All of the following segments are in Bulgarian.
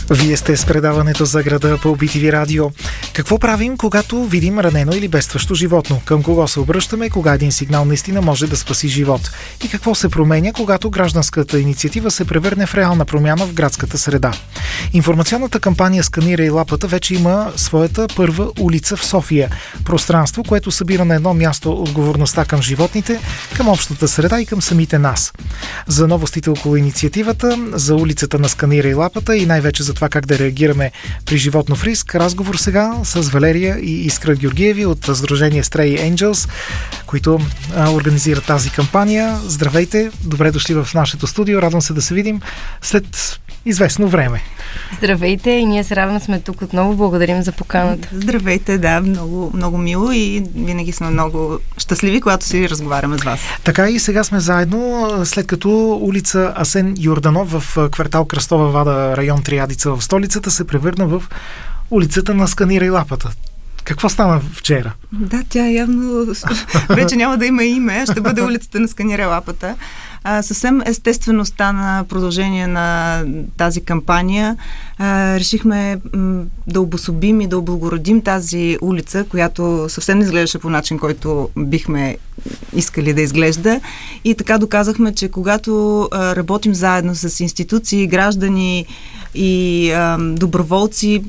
Вие сте с предаването за града по BTV Радио. Какво правим, когато видим ранено или бедстващо животно? Към кого се обръщаме, кога един сигнал наистина може да спаси живот? И какво се променя, когато гражданската инициатива се превърне в реална промяна в градската среда? Информационната кампания "Сканирай лапата" вече има своята първа улица в София. Пространство, което събира на едно място отговорността към животните, към общата среда и към самите нас. За новостите около инициативата, за улицата на "Сканирай лапата" и най-вече за това как да реагираме при животно в риск, разговор сега с Валерия и Искра Георгиеви от Сдружение Stray Angels, които организират тази кампания. Здравейте, добре дошли в нашето студио. Радвам се да се видим след известно време. Здравейте, и ние се радваме сме тук отново. Благодарим за поканата. Здравейте, да, много, много мило и винаги сме много щастливи, когато си разговаряме с вас. Така и сега сме заедно, след като улица Асен Йорданов в квартал Кръстова вада, район Триадица в столицата, се превърна в улицата на "Сканирай лапата". Какво стана вчера? Да, тя явно вече няма да има име, ще бъде улицата на "Сканирай лапата". Съвсем естествено стана продължение на тази кампания. Решихме да обособим и да облагородим тази улица, която съвсем не изглеждаше по начин, който бихме искали да изглежда. И така доказахме, че когато работим заедно с институции, граждани и доброволци,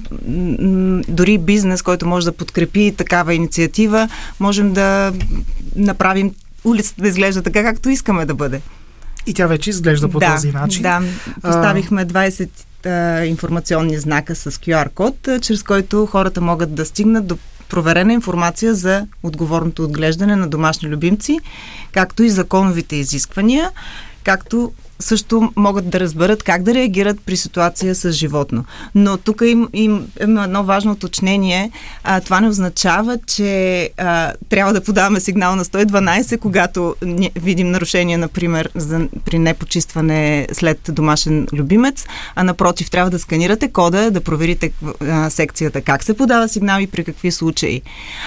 дори бизнес, който може да подкрепи такава инициатива, можем да направим улицата да изглежда така, както искаме да бъде. И тя вече изглежда по този начин. Да, поставихме 20 информационни знака с QR-код, чрез който хората могат да стигнат до проверена информация за отговорното отглеждане на домашни любимци, както и законовите изисквания, както също могат да разберат как да реагират при ситуация с животно. Но тук има едно важно уточнение. Това не означава, че трябва да подаваме сигнал на 112, когато видим нарушение, например, при непочистване след домашен любимец, а напротив, трябва да сканирате кода, да проверите секцията как се подава сигнал и при какви случаи.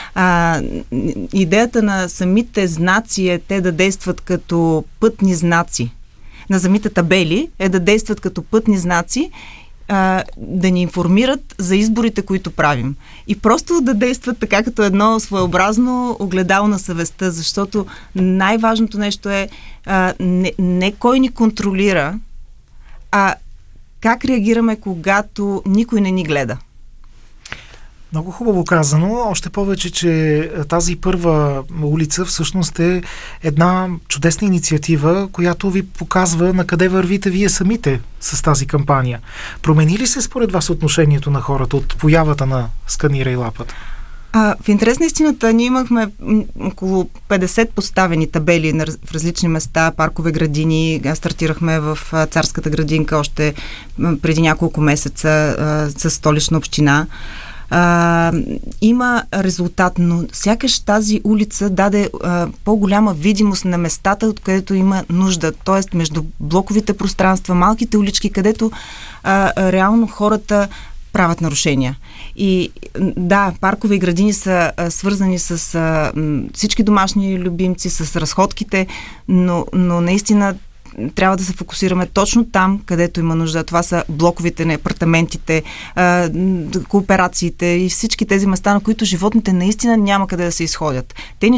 Идеята на самите знаци е те да действат като пътни знаци. На самите табели е да действат като пътни знаци, да ни информират за изборите, които правим. И просто да действат така като едно своеобразно огледало на съвестта, защото най-важното нещо е не кой ни контролира, а как реагираме, когато никой не ни гледа. Много хубаво казано, още повече, че тази първа улица всъщност е една чудесна инициатива, която ви показва на къде вървите вие самите с тази кампания. Промени ли се според вас отношението на хората от появата на "Сканирай лапата"? В интерес на истината, ние имахме около 50 поставени табели в различни места, паркове, градини. Стартирахме в Царската градинка още преди няколко месеца с Столична община. Има резултат, но сякаш тази улица даде по-голяма видимост на местата, откъдето има нужда, т.е. между блоковите пространства, малките улички, където реално хората правят нарушения. И да, паркове и градини са свързани с всички домашни любимци, с разходките, но наистина трябва да се фокусираме точно там, където има нужда. Това са блоковите, апартаментите, кооперациите и всички тези места, на които животните наистина няма къде да се изходят. Те ни